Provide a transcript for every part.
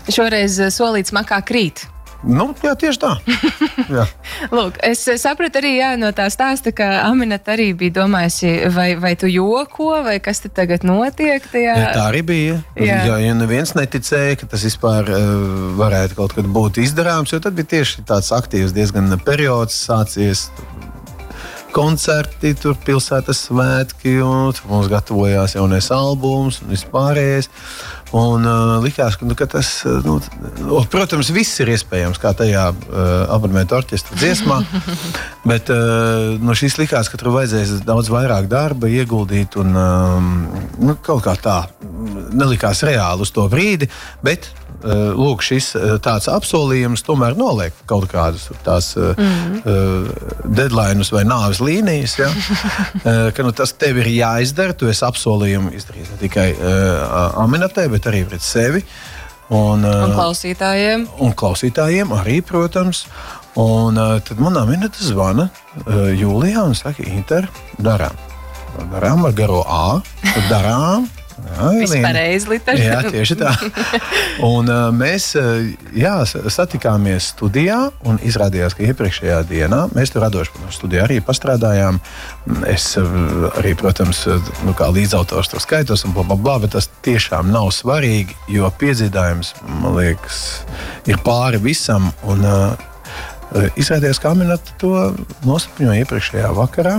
Šoreiz solīts makā krīt. Nu, jā, tieši tā. Jā. Lūk, es sapratu arī no tā stāsta, ka Aminata arī bija domājusi, vai tu joko, vai kas te tagad notiek tajā? Jā, tā arī bija. Ja neviens neticēja, ka tas vispār varētu kaut kad būt izdarāms, jo tad bija tieši tāds aktīvs diezgan periods sācies. Koncerti, tur pilsētas svētki, un mums gatavojās jaunais albums un vispārējais. Un likās, ka tas, protams, viss ir iespējams, kā tajā abonementu orķestra dziesmā, bet šis likās, ka tur vajadzēs daudz vairāk darba ieguldīt, un kaut kā tā nelikās reāli uz to brīdi, bet lūk, šis tāds apsolījums tomēr noliek kaut kādus tās deadlineus vai nāves līnijas, ja? Ka tas tev ir jāizdara, tu esi apsolījumu izdarījis ne tikai Aminatai, bet arī pret sevi. Un klausītājiem. Un klausītājiem arī, protams. Un tad man Aminata zvana jūlijā un saka, Inter, darām. Darām ar garo A, darām. Viss pareizi, Liter. Jā, tieši tā. Un mēs satikāmies studijā un izrādījās, ka iepriekšējā dienā mēs tur radoši studijā arī pastrādājām. Es arī, protams, kā līdzautors tur skaitos un blablabla, bet tas tiešām nav svarīgi, jo piedziedājums, man liekas, ir pāri visam. Un izrādījās, ka Aminata to nosapņoja iepriekšējā vakarā,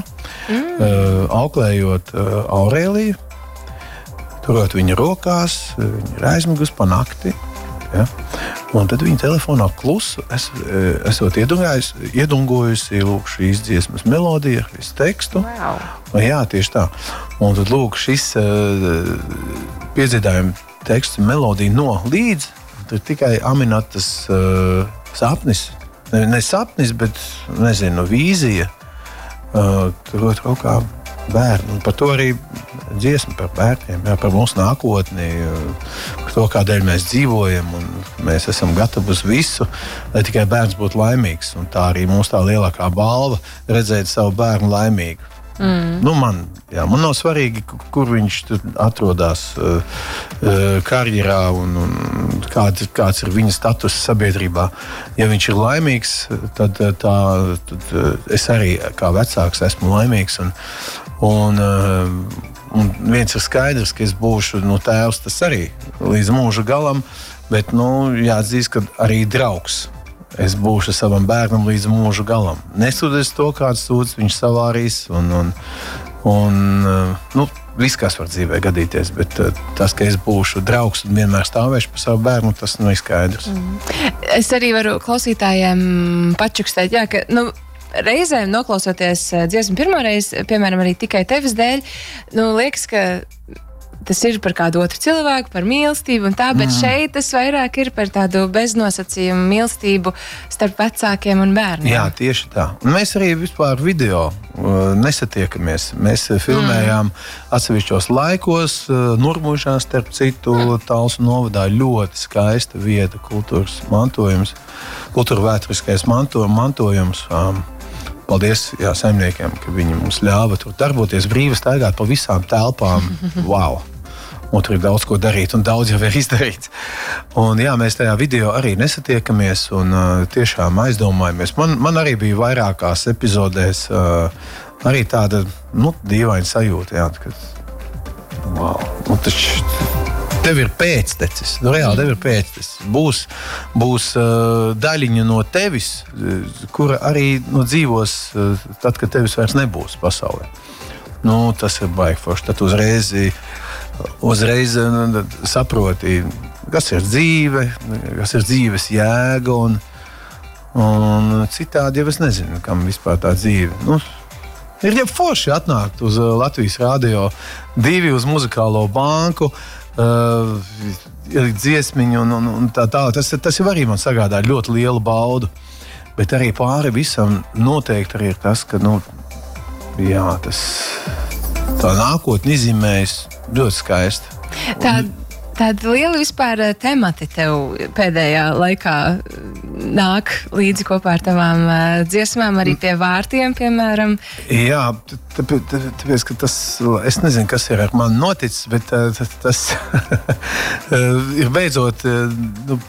auklējot Aurēliju. Turot viņa rokās, viņa ir aizmigusi pa nakti. Ja? Un tad viņa telefonā klusu esot iedungojusi šīs dziesmas melodiju, visu tekstu. Wow. Un, jā, tieši tā. Un tad lūk, šis piedziedājuma teksts melodija no līdz, tad tikai Aminatas sapnis, ne sapnis, bet, nezinu, vīzija, turot rokā bērnu. Un par to arī dziesma par bērniem, par mūsu nākotni, par to, kādēļ mēs dzīvojam, un mēs esam gatavi uz visu, lai tikai bērns būtu laimīgs. Un tā arī mūsu tā lielākā balva redzēt savu bērnu laimīgu. Man nav svarīgi, kur viņš atrodas karjerā un kāds ir viņa status sabiedrībā. Ja viņš ir laimīgs, tad es arī kā vecāks esmu laimīgs. Un viens ir skaidrs, ka es būšu tēvs, tas arī līdz mūža galam, bet jāatzīst, ka arī draugs. Es būšu savam bērnam līdz mūža galam. Nesūdzies to, kāds sūdz viņš savārīs, un viss, kas var dzīvē gadīties, bet tas, ka es būšu draugs un vienmēr stāvēšu par savu bērnu, tas ir skaidrs. Es arī varu klausītājiem pačukstēt, ka reizēm noklausoties dziesmu pirmoreiz, piemēram, arī tikai tevis dēļ, liekas, ka tas ir par kādu otru cilvēku, par mīlestību un tā, bet šeit tas vairāk ir par tādu beznosacījumu mīlestību starp vecākiem un bērniem. Jā, tieši tā. Un mēs arī vispār video nesatiekamies. Mēs filmējām atsevišķos laikos, Nurmužā, starp citu, Talsu novadā ļoti skaista vieta, kultūras mantojums, kultūrvēturiskais mantojums. Paldies saimniekiem, ka viņi mums ļāva tur darboties, brīvi staigāt pa visām telpām. Wow! Un tur ir daudz ko darīt, un daudz jau ir izdarīts. Un mēs tajā video arī nesatiekamies un tiešām aizdomājamies. Man arī bija vairākās epizodēs arī tāda dīvaina sajūta, ka wow! Tev ir pēctecis, reāli tev ir pēctecis. Būs daļiņa no tevis, kura arī dzīvos tad, kad tevis vairs nebūs pasaulē. Tas ir baigi forši. Tad uzreiz saproti, kas ir dzīve, kas ir dzīves jēga, un citādi jau es nezinu, kam vispār tā dzīve. Ir jau forši atnākt uz Latvijas Radio 2, uz muzikālo banku, dziesmiņu un tā. Tas jau arī man sagādā ļoti lielu baudu. Bet arī pāri visam noteikti arī ir tas, ka tā nākotne izzīmējas ļoti skaisti. Tādi lieli vispār temati tev pēdējā laikā nāk līdzi kopā ar tavām dziesmām, arī pie vārtiem, piemēram. Jā, tāpēc, ka tas, es nezinu, kas ir ar mani noticis, bet tas ir beidzot